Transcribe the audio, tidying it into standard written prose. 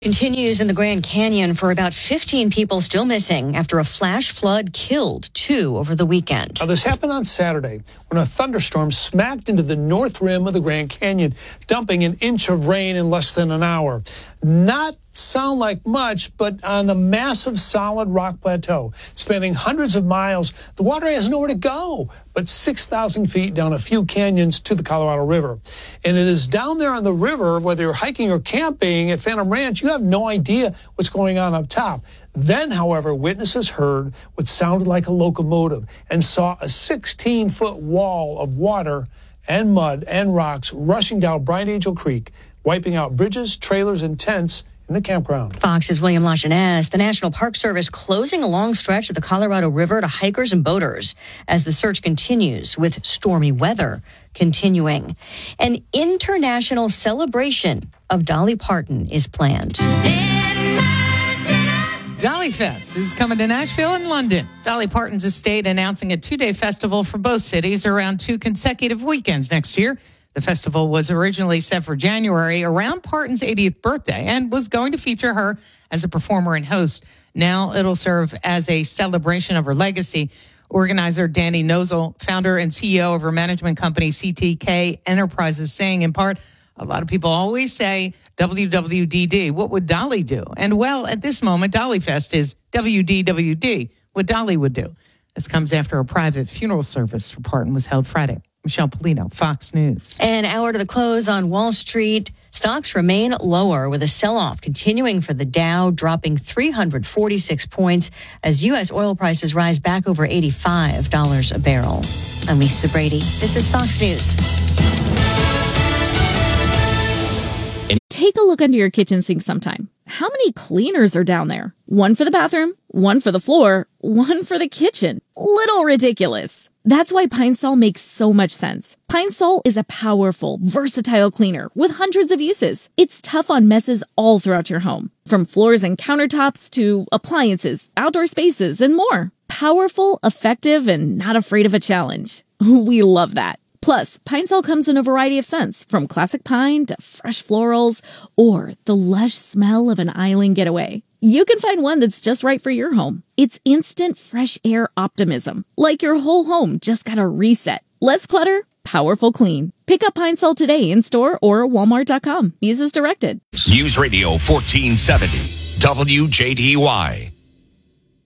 Continues in the Grand Canyon for about 15 people still missing after a flash flood killed 2 over the weekend. Now, this happened on Saturday when a thunderstorm smacked into the north rim of the Grand Canyon, dumping an inch of rain in less than an hour. Not sound like much, but on a massive solid rock plateau spanning hundreds of miles, the water has nowhere to go but 6,000 feet down a few canyons to the Colorado River. And it is down there on the river, whether you're hiking or camping at Phantom Ranch, you have no idea what's going on up top. Then, however, witnesses heard what sounded like a locomotive and saw a 16-foot wall of water and mud and rocks rushing down Bright Angel Creek, wiping out bridges, trailers, and tents in the campground. Fox's William Lajeunesse. The National Park Service closing a long stretch of the Colorado River to hikers and boaters as the search continues with stormy weather continuing. An international celebration of Dolly Parton is planned. Dolly Fest is coming to Nashville and London. Dolly Parton's estate announcing a 2-day festival for both cities around 2 consecutive weekends next year. The festival was originally set for January around Parton's 80th birthday and was going to feature her as a performer and host. Now it'll serve as a celebration of her legacy. Organizer Danny Nozel, founder and CEO of her management company CTK Enterprises, saying in part, a lot of people always say WWDD. What would Dolly do? And well, at this moment, Dolly Fest is WDWD, what Dolly would do. This comes after a private funeral service for Parton was held Friday. Michelle Polino, Fox News. An hour to the close on Wall Street. Stocks remain lower with a sell-off continuing for the Dow, dropping 346 points as U.S. oil prices rise back over $85 a barrel. I'm Lisa Brady. This is Fox News. Take a look under your kitchen sink sometime. How many cleaners are down there? One for the bathroom, one for the floor, one for the kitchen. Little ridiculous. That's why Pine Sol makes so much sense. Pine Sol is a powerful, versatile cleaner with hundreds of uses. It's tough on messes all throughout your home, from floors and countertops to appliances, outdoor spaces, and more. Powerful, effective, and not afraid of a challenge. We love that. Plus, Pine Sol comes in a variety of scents, from classic pine to fresh florals or the lush smell of an island getaway. You can find one that's just right for your home. It's instant fresh air optimism, like your whole home just got a reset. Less clutter, powerful clean. Pick up Pine Sol today in store or Walmart.com. Use as directed. News Radio 1470, WJDY.